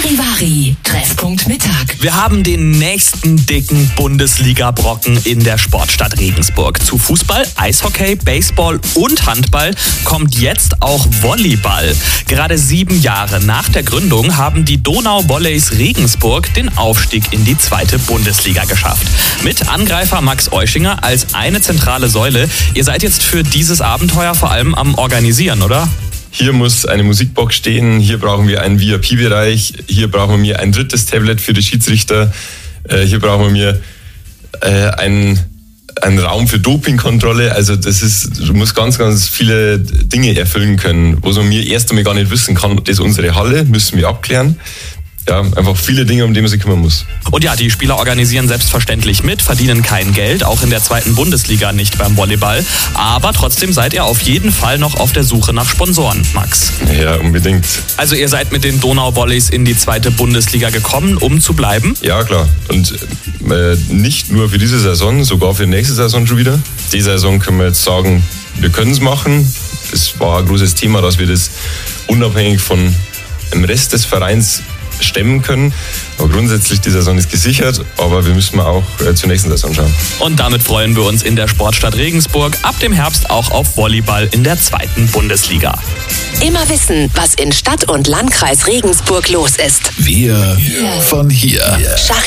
Charivari, Treffpunkt Mittag. Wir haben den nächsten dicken Bundesliga-Brocken in der Sportstadt Regensburg. Zu Fußball, Eishockey, Baseball und Handball kommt jetzt auch Volleyball. Gerade 7 Jahre nach der Gründung haben die Donau Volleys Regensburg den Aufstieg in die 2. Bundesliga geschafft. Mit Angreifer Max Euschinger als eine zentrale Säule. Ihr seid jetzt für dieses Abenteuer vor allem am Organisieren, oder? Hier muss eine Musikbox stehen, hier brauchen wir einen VIP-Bereich, hier brauchen wir ein 3. Tablet für die Schiedsrichter, hier brauchen wir einen Raum für Dopingkontrolle. Also du musst ganz, ganz viele Dinge erfüllen können, wo man mir erst einmal gar nicht wissen kann, das ist unsere Halle, müssen wir abklären. Ja, einfach viele Dinge, um die man sich kümmern muss. Und ja, die Spieler organisieren selbstverständlich mit, verdienen kein Geld, auch in der 2. Bundesliga nicht beim Volleyball. Aber trotzdem seid ihr auf jeden Fall noch auf der Suche nach Sponsoren, Max. Ja, unbedingt. Also ihr seid mit den Donau Volleys in die 2. Bundesliga gekommen, um zu bleiben? Ja, klar. Und nicht nur für diese Saison, sogar für die nächste Saison schon wieder. Die Saison können wir jetzt sagen, wir können es machen. Es war ein großes Thema, dass wir das unabhängig von dem Rest des Vereins stemmen können. Aber grundsätzlich, die Saison ist gesichert, aber wir müssen auch zur nächsten Saison schauen. Und damit freuen wir uns in der Sportstadt Regensburg ab dem Herbst auch auf Volleyball in der 2. Bundesliga. Immer wissen, was in Stadt und Landkreis Regensburg los ist. Wir von hier.